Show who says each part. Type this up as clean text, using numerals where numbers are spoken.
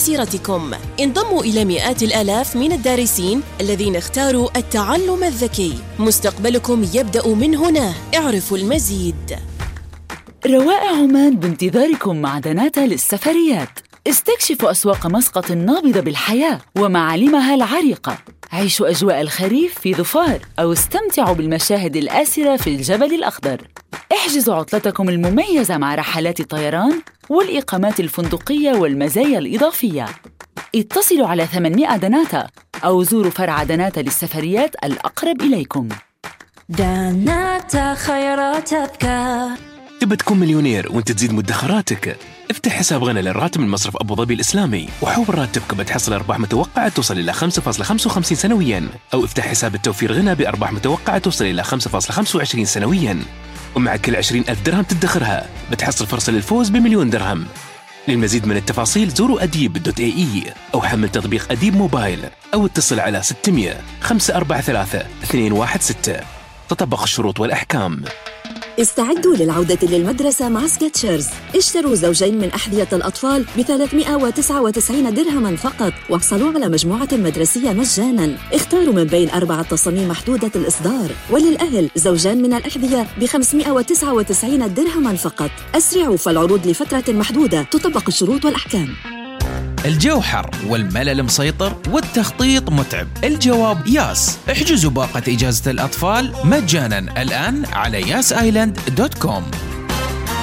Speaker 1: مسيرتكم. انضموا إلى مئات الآلاف من الدارسين الذين اختاروا التعلم الذكي. مستقبلكم يبدأ من هنا. اعرفوا المزيد.
Speaker 2: روائع عمان بانتظاركم مع دناتا للسفريات. استكشفوا أسواق مسقط النابضة بالحياة ومعالمها العريقة. عيشوا أجواء الخريف في ظفار أو استمتعوا بالمشاهد الآسرة في الجبل الأخضر. احجزوا عطلتكم المميزة مع رحلات الطيران والإقامات الفندقية والمزايا الإضافية. اتصلوا على 800 دناتا أو زوروا فرع دناتا للسفريات الأقرب إليكم.
Speaker 3: دناتا خيرات أذكى.
Speaker 4: تبى تكون مليونير وانت تزيد مدخراتك؟ افتح حساب غنى للراتب من مصرف أبو ظبي الإسلامي وحول راتبك بتحصل أرباح متوقعة توصل إلى 5.55 سنوياً، أو افتح حساب التوفير غنى بأرباح متوقعة توصل إلى 5.25 سنوياً، ومع كل 20,000 درهم تدخرها بتحصل فرصة للفوز ب1,000,000 درهم. للمزيد من التفاصيل زوروا أديب.ae أو حمل تطبيق أديب موبايل أو اتصل على 600 543 216. تطبق الشروط والأحكام.
Speaker 5: استعدوا للعودة للمدرسة مع سكتشرز. اشتروا زوجين من أحذية الأطفال ب399 درهما فقط، واحصلوا على مجموعة مدرسية مجانا. اختاروا من بين 4 تصاميم محدودة الإصدار. وللأهل زوجان من الأحذية ب599 درهما فقط. أسرعوا فالعروض لفترة محدودة. تطبق الشروط والأحكام.
Speaker 6: الجو حر والملل مسيطر والتخطيط متعب. الجواب ياس. احجزوا باقة إجازة الأطفال مجانا الآن على yasisland.com.